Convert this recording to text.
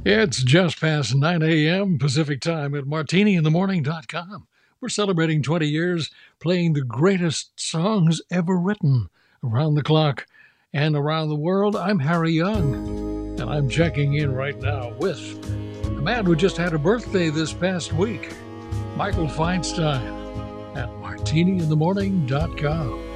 It's just past 9 a.m. Pacific time at martiniinthemorning.com. We're celebrating 20 years playing the greatest songs ever written around the clock and around the world. I'm Harry Young, and I'm checking in right now with a man who just had a birthday this past week, Michael Feinstein at martiniinthemorning.com.